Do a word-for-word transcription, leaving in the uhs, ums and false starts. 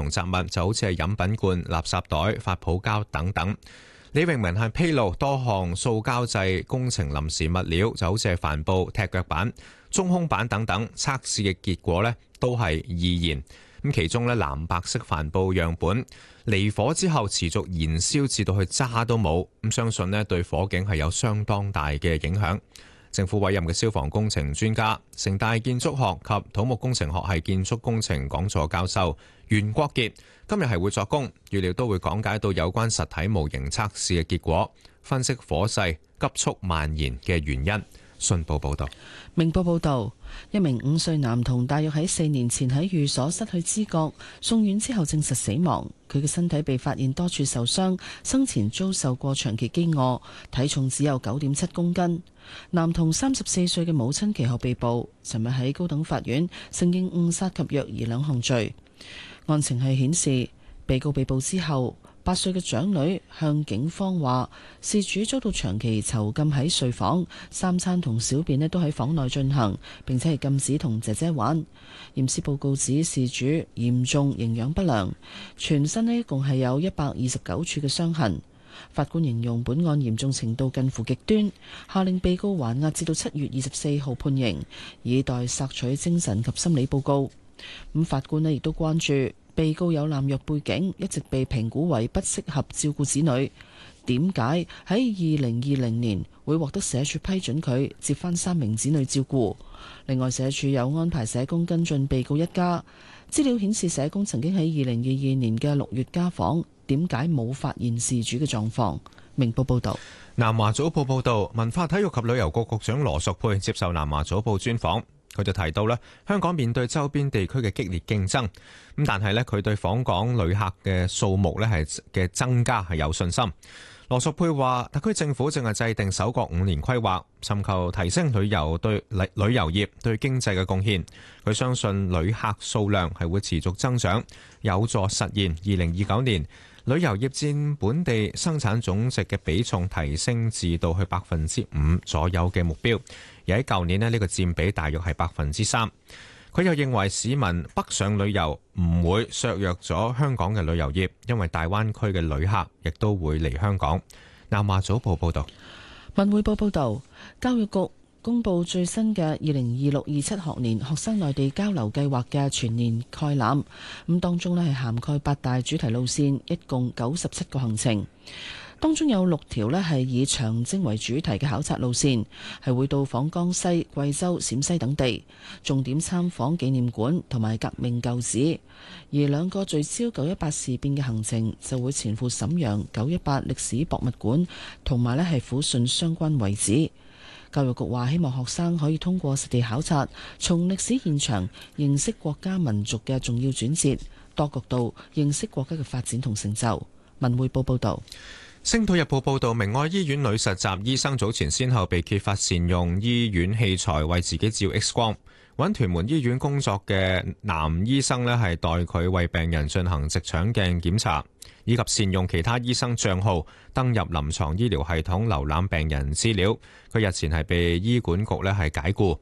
同雜物，就好似係飲品罐、垃圾袋、發泡膠等等。李永明係披露多項塑膠製工程臨時物料，就好似係帆布、踢腳板、中空板等等，測試嘅結果呢都係易燃。咁其中呢，藍白色帆布樣本離火之後持續燃燒至到去渣都冇，咁相信呢對火警係有相當大嘅影響。政府委任嘅消防工程專家、城大建築學及土木工程學系建築工程講座教授袁國傑今日係會作供，預料都會講解到有關實體模型測試嘅結果，分析火勢急速蔓延嘅原因。信報報道。 明報報道，一名五歲男童大約喺四年前喺寓所失去知覺，送院之後證實死亡。佢嘅身體被發現多處受傷，生前遭受過長期飢餓，體重只有九點七公斤。男童三十四歲嘅母親其後被捕，尋日喺高等法院承認誤殺及虐兒兩項罪。案情係顯示，被告被捕之後，八歲嘅長女向警方話，事主遭到長期囚禁喺睡房，三餐同小便咧都喺房內進行，並且係禁止同姐姐玩。驗屍報告指事主嚴重營養不良，全身咧一共係有一百二十九處嘅傷痕。法官形容本案嚴重程度近乎極端，下令被告還押至到七月二十四號判刑，以待索取精神及心理報告。咁法官咧亦都關注被告有濫藥背景，一直被評估為不適合照顧子女。點解喺二零二零年會獲得社署批准佢接返三名子女照顧？另外，社署有安排社工跟進被告一家。資料顯示，社工曾經喺二零二二年嘅六月家訪，點解冇發現事主嘅狀況？明報報道。 南華早報報道，文化體育及旅遊局局長羅淑佩接受南華早報專訪。佢就提到咧，香港面對周邊地區嘅激烈競爭，咁但係咧佢對訪港旅客嘅數目咧係嘅增加係有信心。羅淑佩話，特區政府正係制定首個五年規劃，尋求提升旅遊對旅旅遊業對經濟嘅貢獻。佢相信旅客數量係會持續增長，有助實現二零二九年旅遊業佔本地生產總值嘅比重提升至到去百分之五左右嘅目標。而喺舊年呢，呢個佔比大約係百分之三。佢又認為市民北上旅遊唔會削弱咗香港嘅旅遊業，因為大灣區嘅旅客亦都會嚟香港。南華早報報道。 文匯報報道，教育局公布最新嘅二零二六二七學年學生內地交流計劃嘅全年概覽，咁當中呢係涵蓋八大主題路線，一共九十七個行程。當中有六條呢係以長征為主題嘅考察路線，係會到訪江西、貴州、陝西等地，重點參訪紀念館同埋革命舊址。而兩個聚焦九一八事變嘅行程就會前赴瀋陽九一八歷史博物館，同埋呢係撫順相關遺址。教育局話希望學生可以通過實地考察，從歷史現場認識國家民族嘅重要轉折，多角度認識國家嘅發展同成就。文匯報報道。 星島日報報道，明愛醫院女實習醫生早前先後被揭發善用醫院器材為自己照 X 光，搵屯門醫院工作嘅男醫生呢係代佢為病人進行直腸鏡檢查，以及善用其他醫生賬號登入臨床醫療系統瀏覽病人資料。佢日前係被醫管局呢係解僱。